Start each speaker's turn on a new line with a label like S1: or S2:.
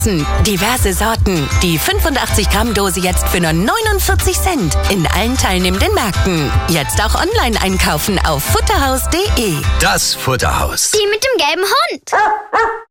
S1: Diverse Sorten. Die 85-Gramm-Dose jetzt für nur 49 Cent. In allen teilnehmenden Märkten. Jetzt auch online einkaufen auf futterhaus.de.
S2: Das Futterhaus.
S3: Die mit dem gelben Hund.